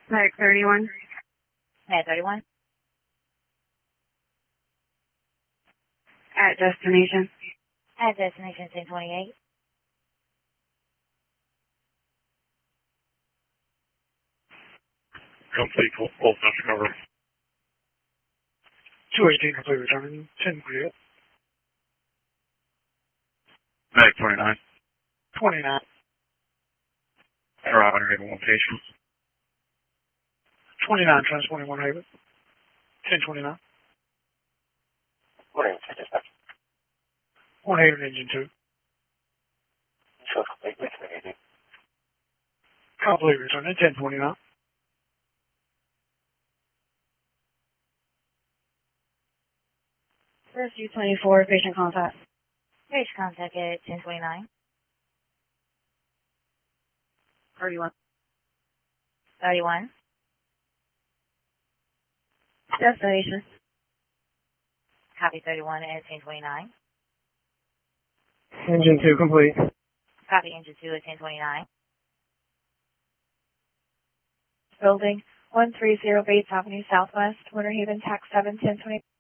Medic 31. Med 31. At destination. At destination 1028. Complete full center cover. 218 complete returning, 1028. Medic 29. 29. Arrive on Haven 1 patient. 29 times 21 Haven. 1029. Morning, dispatch. 1 Haven engine 2. Show complete returning. Complete returning, 1029. First U24, patient contact. Patient contact at 1029. 31. 31. Destination. Copy 31 at 1029. Engine 2 complete. Copy engine 2 at 1029. Building 130 Bates Avenue Southwest, Winter Haven, tax 7, 1020.